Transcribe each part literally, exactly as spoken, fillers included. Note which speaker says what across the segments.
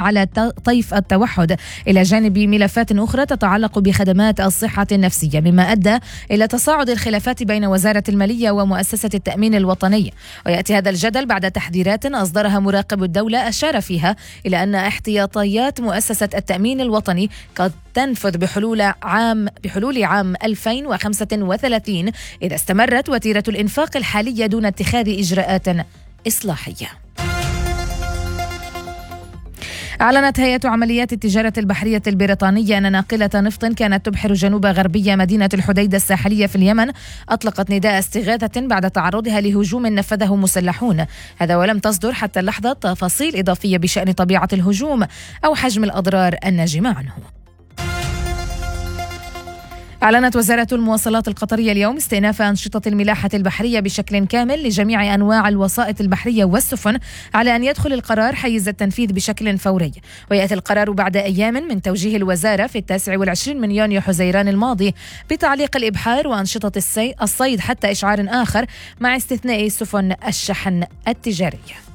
Speaker 1: على طيف التوحد، إلى جانب ملفات أخرى تتعلق بخدمات الصحة النفسية، مما أدى إلى تصاعد الخلافات بين وزارة المالية ومؤسسة التأمين الوطني. ويأتي هذا الجدل بعد تحذيرات أصدرها مراقب الدولة أشار فيها إلى أن احتياطيات مؤسسة التأمين الوطني قد تنفذ بحلول عام بحلول عام ألفين وخمسة وثلاثين إذا استمرت وتيرة الإنفاق الحالية دون اتخاذ إجراءات إصلاحية. أعلنت هيئة عمليات التجارة البحرية البريطانية أن ناقلة نفط كانت تبحر جنوب غربية مدينة الحديدة الساحلية في اليمن أطلقت نداء استغاثة بعد تعرضها لهجوم نفذه مسلحون. هذا ولم تصدر حتى اللحظة تفاصيل إضافية بشأن طبيعة الهجوم أو حجم الأضرار الناجمة عنه. أعلنت وزارة المواصلات القطرية اليوم استئناف أنشطة الملاحة البحرية بشكل كامل لجميع أنواع الوسائط البحرية والسفن، على أن يدخل القرار حيز التنفيذ بشكل فوري. ويأتي القرار بعد أيام من توجيه الوزارة في التاسع والعشرين من يونيو حزيران الماضي بتعليق الإبحار وأنشطة الصيد حتى إشعار آخر، مع استثناء سفن الشحن التجارية.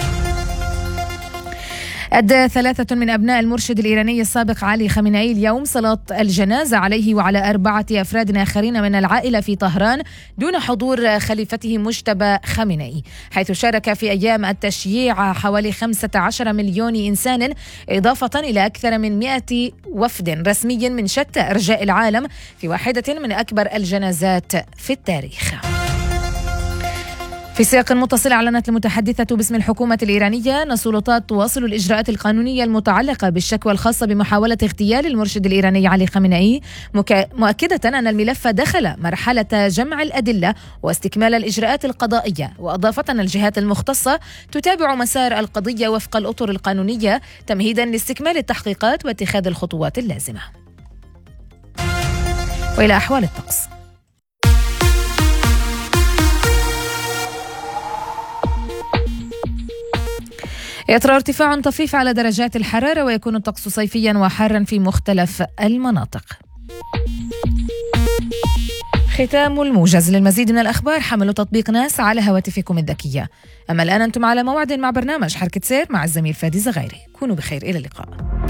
Speaker 1: أدى ثلاثة من أبناء المرشد الإيراني السابق علي خامنئي اليوم صلاة الجنازة عليه وعلى أربعة أفراد آخرين من العائلة في طهران دون حضور خليفته مجتبى خامنئي، حيث شارك في أيام التشييع حوالي خمسة عشر مليون إنسان، إضافة إلى أكثر من مئة وفد رسمي من شتى أرجاء العالم في واحدة من أكبر الجنازات في التاريخ. في سياق متصل، أعلنت المتحدثة باسم الحكومة الإيرانية أن السلطات تواصل الإجراءات القانونية المتعلقة بالشكوى الخاصة بمحاولة اغتيال المرشد الإيراني علي خامنئي، مؤكدة أن الملف دخل مرحلة جمع الأدلة واستكمال الإجراءات القضائية، وأضافت أن الجهات المختصة تتابع مسار القضية وفق الأطر القانونية تمهيدا لاستكمال التحقيقات واتخاذ الخطوات اللازمة. وإلى أحوال الطقس. يطرأ ارتفاع طفيف على درجات الحرارة، ويكون الطقس صيفيا وحارا في مختلف المناطق. ختام الموجز. للمزيد من الأخبار حملوا تطبيق ناس على هواتفكم الذكية. أما الآن أنتم على موعد مع برنامج حركة سير مع الزميل فادي زغيري. كونوا بخير، إلى اللقاء.